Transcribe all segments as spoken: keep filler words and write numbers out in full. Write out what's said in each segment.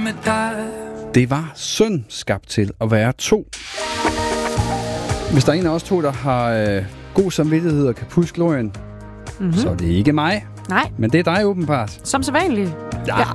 med dig. Det var synd skabt til at være to. Hvis der er en af os to, der har øh, god samvittighed og kan puske glorien, mm-hmm. så er det ikke mig. Nej. Men det er dig åbenbart. Som så vanligt. Ja. ja.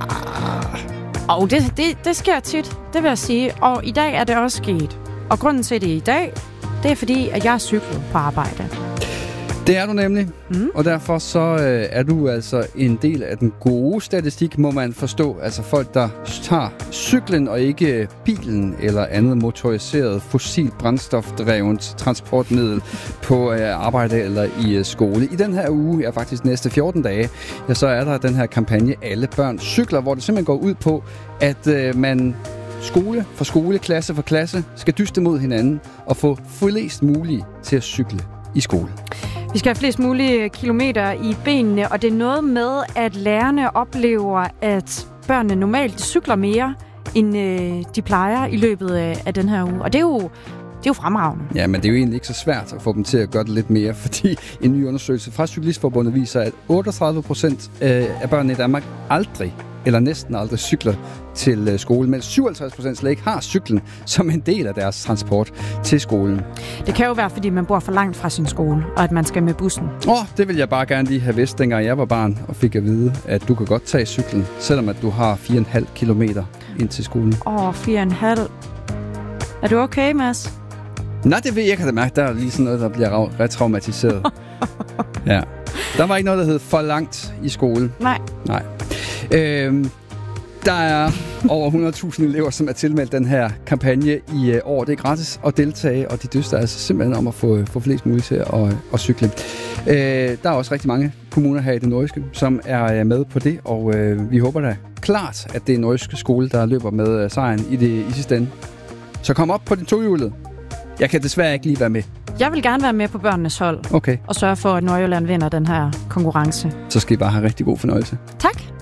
Og det, det, det sker tit, det vil jeg sige. Og i dag er det også sket. Og grunden til det i dag, det er fordi, at jeg er cyklet på arbejde. Det er du nemlig, mm. og derfor så øh, er du altså en del af den gode statistik, må man forstå. Altså folk, der tager cyklen og ikke bilen eller andet motoriseret, fossilt brændstofdrevet transportmiddel på øh, arbejde eller i øh, skole. I den her uge, ja faktisk næste fjorten dage, ja, så er der den her kampagne Alle Børn Cykler, hvor det simpelthen går ud på, at øh, man skole for skole, klasse for klasse skal dyste mod hinanden og få flest muligt til at cykle i skole. Vi skal have flest mulige kilometer i benene, og det er noget med, at lærerne oplever, at børnene normalt cykler mere, end øh, de plejer i løbet af, af den her uge. Og det er jo, det er jo fremragende. Ja, men det er jo egentlig ikke så svært at få dem til at gøre det lidt mere, fordi en ny undersøgelse fra Cyklistforbundet viser, at otteogtredive procent af børnene i Danmark aldrig eller næsten aldrig cykler til skole, mens syvoghalvtreds procent slet ikke har cyklen som en del af deres transport til skolen. Det kan jo være, fordi man bor for langt fra sin skole, og at man skal med bussen. Åh, oh, det vil jeg bare gerne lige have vidst, dengang jeg var barn, og fik at vide, at du kan godt tage cyklen, selvom at du har fire komma fem kilometer ind til skolen. Åh, oh, fire komma fem. Er du okay, Mads? Nej, det ved jeg, jeg kan da mærke. Der er lige sådan noget, der bliver retraumatiseret. Ja. Der var ikke noget, der hed for langt i skole. Nej. Nej. Øhm, der er over hundrede tusind elever, som er tilmeldt den her kampagne i øh, år. Det er gratis at deltage, og de dyster altså simpelthen om at få, få flest muligt til at, at cykle. Øh, der er også rigtig mange kommuner her i det nordjyske, som er med på det, og øh, vi håber da klart, at det er nordjyske skole, der løber med øh, sejren i det i sidste ende. Så kom op på den tohjulede. Jeg kan desværre ikke lige være med. Jeg vil gerne være med på børnenes hold. Okay. Og sørge for, at Nordjylland vinder den her konkurrence. Så skal I bare have rigtig god fornøjelse. Tak.